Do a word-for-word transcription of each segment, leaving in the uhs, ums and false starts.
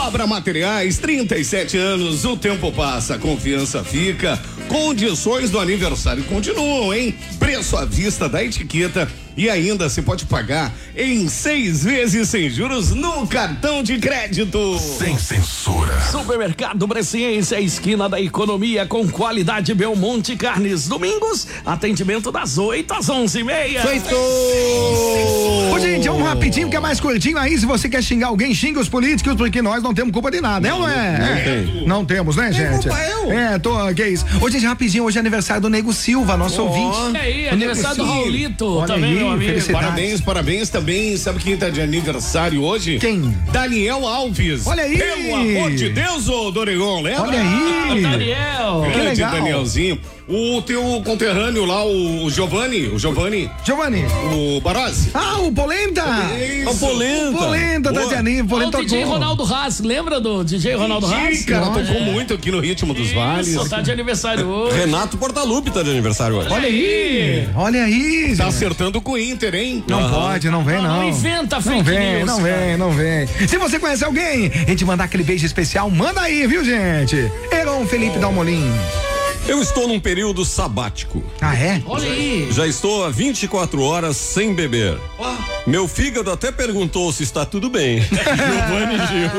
Fabra Materiais, trinta e sete anos, o tempo passa, a confiança fica. Condições do aniversário continuam, hein? Preço à vista da etiqueta e ainda se pode pagar em seis vezes sem juros no cartão de crédito. Sem censura. Supermercado Bresciense, a esquina da economia com qualidade Belmonte Carnes. Domingos, atendimento das oito às onze e meia. Feito! Ô, gente, é um rapidinho que é mais curtinho aí. Se você quer xingar alguém, xinga os políticos, porque nós não temos culpa de nada, é ou não é? Não, é. tem. Não temos, né, gente? culpa eu. É, tô, que isso. Ô, gente, rapidinho, hoje é aniversário do Nego Silva, nosso Ó. ouvinte. E aí, O aniversário do Nego Silva. Raulito, Olha também, aí, meu amigo. felicidades. Parabéns, parabéns também. Sabe quem tá de aniversário hoje? Quem? Daniel Alves. Olha aí. Pelo amor de Deus, ô Doregon, lembra? Olha aí. Daniel. Que Grande legal. Danielzinho. O teu conterrâneo lá, o Giovanni, o Giovanni, Giovanni. o Barozzi. Ah, o Polenta. Isso. O Polenta. O Polenta tá de anime, o Ó, Polenta o D J tocou. Ronaldo Haas, lembra do D J Ronaldo Haas? Sim, cara, Olha. tocou muito aqui no Ritmo dos Vales. Isso, tá de aniversário hoje. Renato Portaluppi tá de aniversário hoje. Olha aí. Olha aí. Tá gente. acertando com o Inter, hein? Não Aham. pode, não vem, Não, não. não inventa Não fake vem, news, não cara. vem, não vem. Se você conhece alguém, a gente mandar aquele beijo especial, manda aí, viu, gente? Heron Felipe Dalmolin. Eu estou num período sabático. Ah, é? Olha aí. Já estou há vinte e quatro horas sem beber. Meu fígado até perguntou se está tudo bem. Giovanni Gil.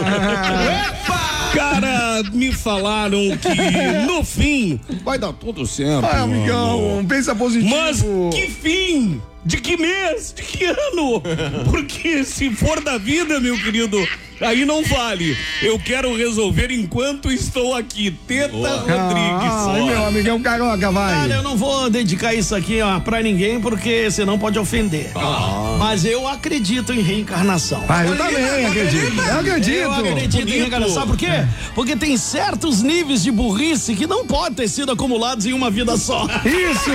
Cara, me falaram que no fim vai dar tudo certo. Ah, meu amigão, amor. pensa positivo. Mas que fim? De que mês? De que ano? Porque se for da vida, meu querido, aí não vale. Eu quero resolver enquanto estou aqui. Teta Rodrigues. Ai, meu amigão Caroca, vai. Cara, eu não vou dedicar isso aqui ó, pra ninguém, porque senão pode ofender. Mas eu acredito em reencarnação. Ah, eu também acredito. Eu acredito. Eu acredito em reencarnação. Sabe por quê? Porque tem certos níveis de burrice que não podem ter sido acumulados em uma vida só. Isso.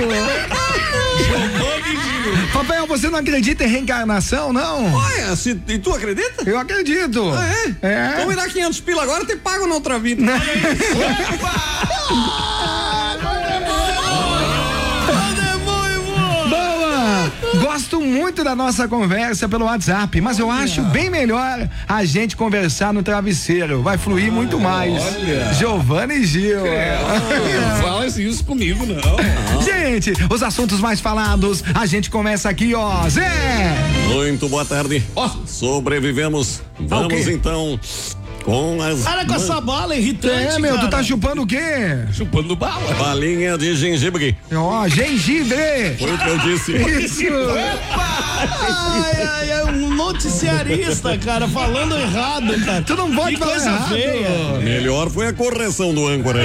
Rafael, você não acredita em reencarnação, não? Olha, se, e tu acredita? Eu acredito. Ah, é? É. Então me dá quinhentos pila agora, te pago na outra vida. Boa! Gosto muito da nossa conversa pelo WhatsApp, mas eu acho bem melhor a gente conversar no travesseiro. Vai fluir muito mais. olha. Giovanni Gil. Não fala isso comigo, não. Gente, os assuntos mais falados, a gente começa aqui, ó. Zé! Muito boa tarde. Ó. Sobrevivemos. Vamos quê? então com as Para com essa bala irritante, É, meu, tu cara. tá chupando o quê? Chupando bala. balinhas de gengibre. Ó, gengibre. Foi o que eu disse. Isso. Ai, ai, é um noticiarista, cara, falando errado, cara. Tu não pode Que falar coisa errado. feia. Melhor foi a correção do âncora.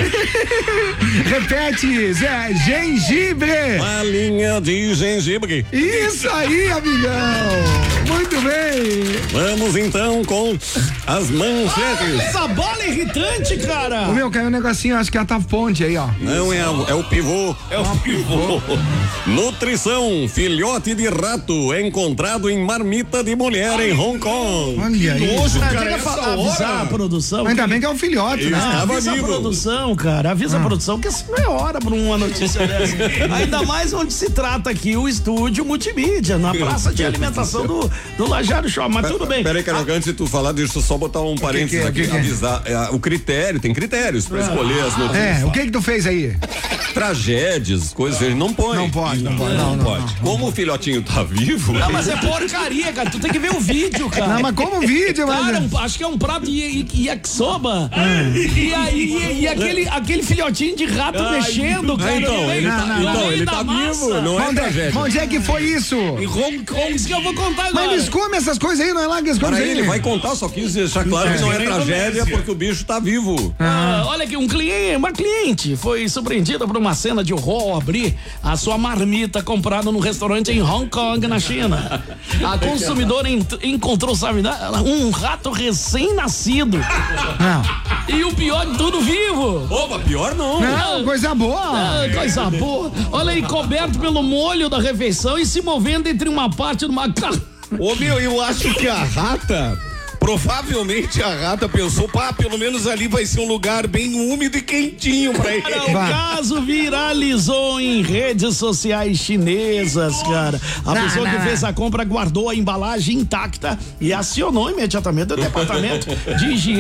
Repete, Zé, gengibre. Balinha de gengibre. Isso aí, amigão. Muito bem. Vamos então com as manchetes. Essa bola é irritante, cara. O meu caiu um negocinho, acho que é a ponte aí, ó. Não é, a- é o pivô. É o pivô. Nutrição, filhote de rato é encontrado em marmita de mulher em Hong Kong. Olha aí. Nojo, Cara, cara, chega a essa fa- avisar hora. a produção. Ainda que- bem que é um filhote, Isso. né? Tava Avisa a vivo. produção, cara. Avisa a produção que isso não é hora pra uma notícia dessa. Ainda mais onde se trata aqui o estúdio multimídia, na praça de alimentação do, do Lajado Show. Mas tudo bem. Peraí, Carioca, antes de tu falar, deixa eu só botar um parênteses que é? aqui, O que que é? avisar. É, o critério, tem critérios pra escolher as notícias. É, o que que tu fez aí? Tragédias, coisas, ele não põe. Não pode, não pode, não, não, pode. Como o filhotinho tá vivo, Não, mas é porcaria, cara. Tu tem que ver o vídeo, cara. Não, mas como vídeo, Cara, mas... um- acho que é um prato de i- i- yakisoba. E aí, e, e aquele, aquele filhotinho de rato mexendo, cara. então, no meio- ele tá- no então, meio ele da tá massa. vivo, não é Onde, tragédia. onde é que foi isso? Em Hong Kong, isso que eu vou contar agora. Mas eles comem essas coisas aí, não é lá que eles comem Para isso aí? ele vai contar, só quis deixar claro que não é tragédia porque o bicho tá vivo. Ah, olha aqui, um cliente, uma cliente foi surpreendida por uma cena de horror ao abrir a sua marmita comprada num restaurante em Hong Kong, na China. A consumidora ent- encontrou, sabe, né, um rato recém-nascido. Não, E o pior de tudo, vivo. Opa, pior não. não, coisa boa. Ah, coisa boa. Olha aí, coberto pelo molho da refeição e se movendo entre uma parte do macarrão. Ô, meu, eu acho que a rata, provavelmente a rata pensou, pá, pelo menos ali vai ser um lugar bem úmido e quentinho pra ele. Cara, o Vai. caso viralizou em redes sociais chinesas, cara. A Não, pessoa que não. fez a compra guardou a embalagem intacta e acionou imediatamente o departamento de higiene